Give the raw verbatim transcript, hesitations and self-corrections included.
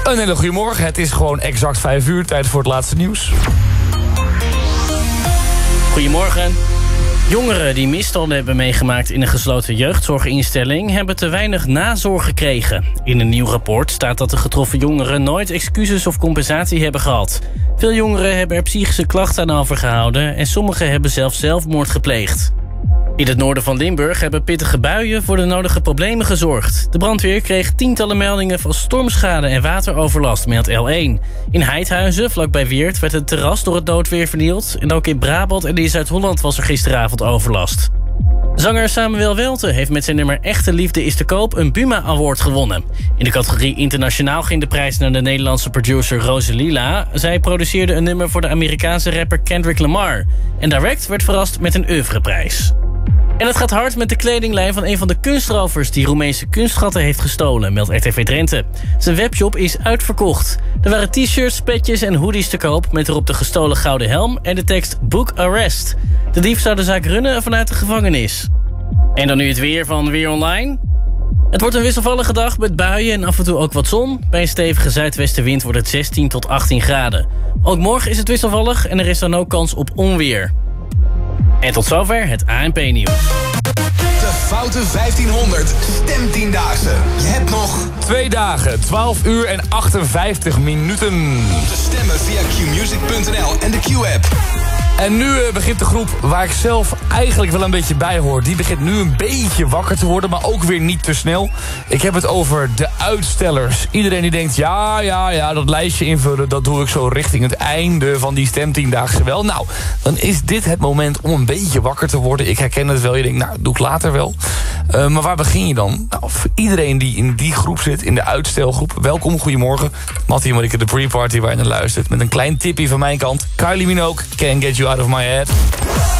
Een hele goede morgen. Het is gewoon exact vijf uur. Tijd voor het laatste nieuws. Goedemorgen. Jongeren die misstanden hebben meegemaakt in een gesloten jeugdzorginstelling hebben te weinig nazorg gekregen. In een nieuw rapport staat dat de getroffen jongeren nooit excuses of compensatie hebben gehad. Veel jongeren hebben er psychische klachten aan overgehouden en sommigen hebben zelfs zelfmoord gepleegd. In het noorden van Limburg hebben pittige buien voor de nodige problemen gezorgd. De brandweer kreeg tientallen meldingen van stormschade en wateroverlast, meldt L één. In Heidhuizen, vlakbij Weert, werd het terras door het noodweer vernield. En ook in Brabant en in Zuid-Holland was er gisteravond overlast. Zanger Samuel Welte heeft met zijn nummer Echte Liefde is te koop een Buma Award gewonnen. In de categorie internationaal ging de prijs naar de Nederlandse producer Rosalila. Zij produceerde een nummer voor de Amerikaanse rapper Kendrick Lamar. En Direct werd verrast met een oeuvreprijs. En het gaat hard met de kledinglijn van een van de kunstrovers die Roemeense kunstschatten heeft gestolen, meldt R T V Drenthe. Zijn webshop is uitverkocht. Er waren t-shirts, petjes en hoodies te koop met erop de gestolen gouden helm en de tekst Book Arrest. De dief zou de zaak runnen vanuit de gevangenis. En dan nu het weer van Weer Online. Het wordt een wisselvallige dag met buien en af en toe ook wat zon. Bij een stevige zuidwestenwind wordt het zestien tot achttien graden. Ook morgen is het wisselvallig en er is dan ook kans op onweer. En tot zover het A N P-nieuws. De Foute vijftienhonderd stemtiendaagse. Je hebt nog Twee dagen, twaalf uur en achtenvijftig minuten. te stemmen via q music punt n l en de Q-app. En nu uh, begint de groep waar ik zelf eigenlijk wel een beetje bij hoor. Die begint nu een beetje wakker te worden, maar ook weer niet te snel. Ik heb het over de uitstellers. Iedereen die denkt, ja, ja, ja, dat lijstje invullen, dat doe ik zo richting het einde van die stemtiendaagse wel. Nou, dan is dit het moment om een beetje wakker te worden. Ik herken het wel, je denkt, nou, doe ik later wel. Uh, maar waar begin je dan? Nou, voor iedereen die in die groep zit, in de uitstelgroep, welkom, goedemorgen. Mattie en Marieke, de pre-party waar je naar luistert. Met een klein tipje van mijn kant. Kylie Minogue, Can't Get You Out of My Head.